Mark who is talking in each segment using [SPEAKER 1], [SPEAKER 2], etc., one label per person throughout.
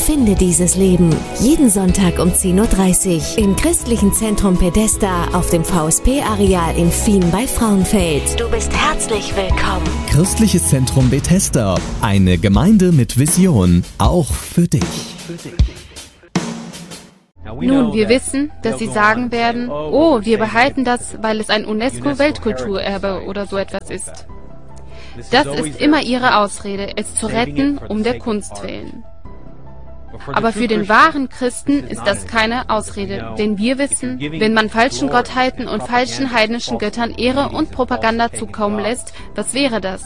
[SPEAKER 1] Finde dieses Leben. Jeden Sonntag um 10:30 Uhr im Christlichen Zentrum Bethesda auf dem VSP-Areal in Fien bei Frauenfeld. Du bist herzlich willkommen.
[SPEAKER 2] Christliches Zentrum Bethesda. Eine Gemeinde mit Vision. Auch für dich.
[SPEAKER 3] Nun, wir wissen, dass sie sagen werden, oh, wir behalten das, weil es ein UNESCO-Weltkulturerbe oder so etwas ist. Das ist immer ihre Ausrede, es zu retten, um der Kunst willen. Aber für den wahren Christen ist das keine Ausrede, denn wir wissen, wenn man falschen Gottheiten und falschen heidnischen Göttern Ehre und Propaganda zukommen lässt, was wäre das?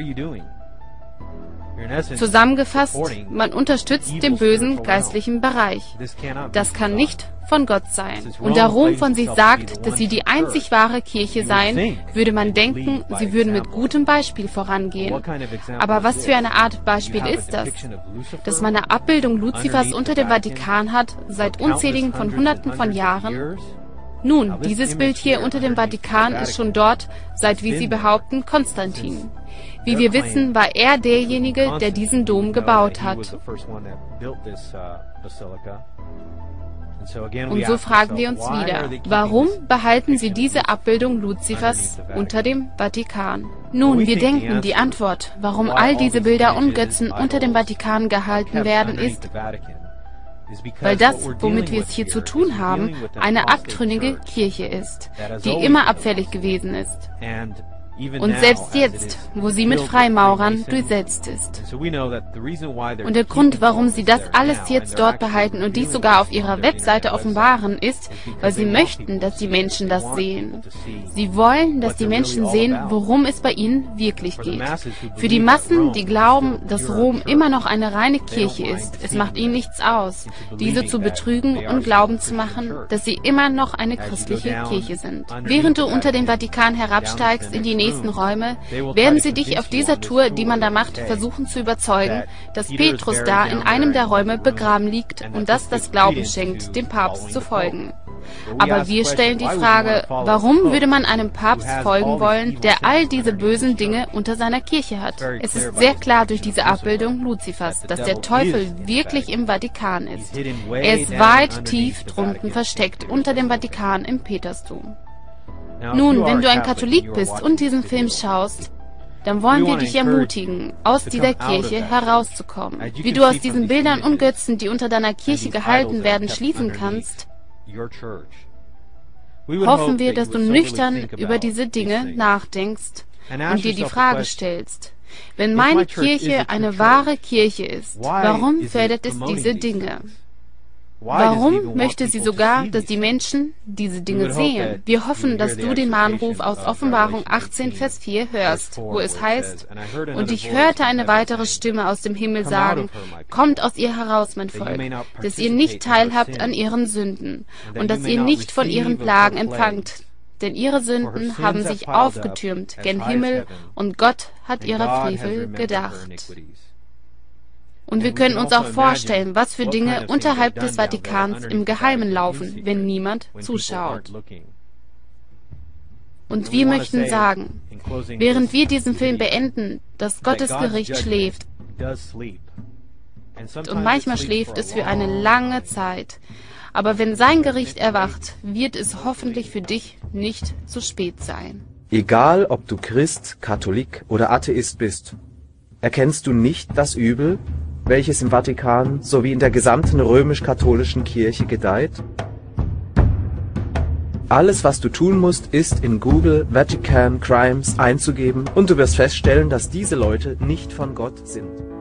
[SPEAKER 3] Zusammengefasst, man unterstützt den bösen geistlichen Bereich. Das kann nicht von Gott sein. Und da Rom von sich sagt, dass sie die einzig wahre Kirche seien, würde man denken, sie würden mit gutem Beispiel vorangehen. Aber was für eine Art Beispiel ist das? Dass man eine Abbildung Luzifers unter dem Vatikan hat, seit unzähligen von Hunderten von Jahren? Nun, dieses Bild hier unter dem Vatikan ist schon dort, seit, wie sie behaupten, Konstantin. Wie wir wissen, war er derjenige, der diesen Dom gebaut hat. Und so fragen wir uns wieder, warum behalten sie diese Abbildung Luzifers unter dem Vatikan? Nun, wir denken, die Antwort, warum all diese Bilder und Götzen unter dem Vatikan gehalten werden, ist, weil das, womit wir es hier zu tun haben, eine abtrünnige Kirche ist, die immer abfällig gewesen ist. Und selbst jetzt, wo sie mit Freimaurern durchsetzt ist. Und der Grund, warum sie das alles jetzt dort behalten und dies sogar auf ihrer Webseite offenbaren, ist, weil sie möchten, dass die Menschen das sehen. Sie wollen, dass die Menschen sehen, worum es bei ihnen wirklich geht. Für die Massen, die glauben, dass Rom immer noch eine reine Kirche ist, es macht ihnen nichts aus, diese zu betrügen und glauben zu machen, dass sie immer noch eine christliche Kirche sind. Während du unter den Vatikan herabsteigst in die nächsten Räume, werden sie dich auf dieser Tour, die man da macht, versuchen zu überzeugen, dass Petrus da in einem der Räume begraben liegt und das Glauben schenkt, dem Papst zu folgen. Aber wir stellen die Frage, warum würde man einem Papst folgen wollen, der all diese bösen Dinge unter seiner Kirche hat? Es ist sehr klar durch diese Abbildung Luzifers, dass der Teufel wirklich im Vatikan ist. Er ist weit tief drunten versteckt unter dem Vatikan im Petersdom. Nun, wenn du ein Katholik bist und diesen Film schaust, dann wollen wir dich ermutigen, aus dieser Kirche herauszukommen. Wie du aus diesen Bildern und Götzen, die unter deiner Kirche gehalten werden, schließen kannst, hoffen wir, dass du nüchtern über diese Dinge nachdenkst und dir die Frage stellst, wenn meine Kirche eine wahre Kirche ist, warum fördert es diese Dinge? Warum möchte sie sogar, dass die Menschen diese Dinge sehen? Wir hoffen, dass du den Mahnruf aus Offenbarung 18, Vers 4 hörst, wo es heißt, und ich hörte eine weitere Stimme aus dem Himmel sagen, kommt aus ihr heraus, mein Volk, dass ihr nicht teilhabt an ihren Sünden und dass ihr nicht von ihren Plagen empfangt, denn ihre Sünden haben sich aufgetürmt gen Himmel und Gott hat ihre Frevel gedacht. Und wir können uns auch vorstellen, was für Dinge unterhalb des Vatikans im Geheimen laufen, wenn niemand zuschaut. Und wir möchten sagen, während wir diesen Film beenden, dass Gottes Gericht schläft. Und manchmal schläft es für eine lange Zeit. Aber wenn sein Gericht erwacht, wird es hoffentlich für dich nicht zu spät sein.
[SPEAKER 4] Egal, ob du Christ, Katholik oder Atheist bist, erkennst du nicht das Übel, welches im Vatikan sowie in der gesamten römisch-katholischen Kirche gedeiht? Alles, was du tun musst, ist in Google Vatican Crimes einzugeben und du wirst feststellen, dass diese Leute nicht von Gott sind.